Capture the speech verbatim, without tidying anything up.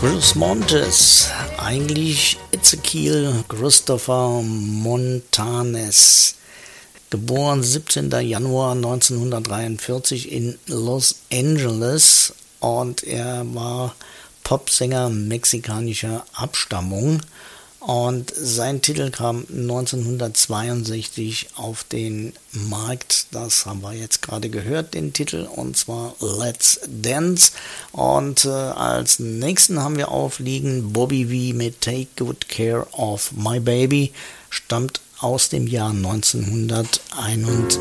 Bruce Montes, eigentlich Ezekiel Christopher Montanes, geboren siebzehnten Januar neunzehnhundertdreiundvierzig in Los Angeles, und er war Popsänger mexikanischer Abstammung, und sein Titel kam neunzehnhundertzweiundsechzig auf den Markt. Das haben wir jetzt gerade gehört, den Titel, und zwar Let's Dance. Und äh, als nächsten haben wir aufliegen Bobby Vee mit Take Good Care of My Baby, stammt aus dem Jahr neunzehnhunderteinundsiebzig.